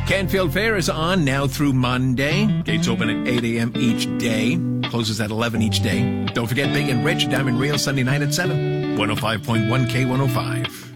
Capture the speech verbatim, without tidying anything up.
Canfield Fair is on now through Monday. Gates open at eight a.m. each day. Closes at eleven each day. Don't forget Big and Rich, Diamond Reel, Sunday night at seven. one oh five point one K one oh five.